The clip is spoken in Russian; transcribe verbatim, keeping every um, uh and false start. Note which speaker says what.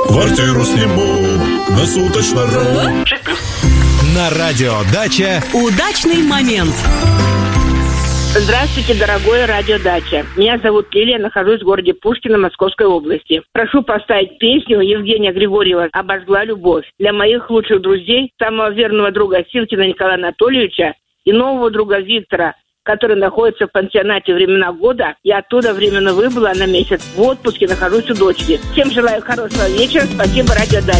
Speaker 1: Квартиру сниму на суточно.
Speaker 2: На радио «Дача»
Speaker 3: удачный момент.
Speaker 4: Здравствуйте, дорогое радио «Дача». Меня зовут Лилия, нахожусь в городе Пушкино Московской области. Прошу поставить песню Евгения Григорьева «Обожгла любовь» для моих лучших друзей, самого верного друга Силкина Николая Анатольевича и нового друга Виктора, который находится в пансионате «Времена года». Я оттуда временно выбыла на месяц в отпуске, нахожусь у дочки. Всем желаю хорошего вечера. Спасибо, радио «Дача».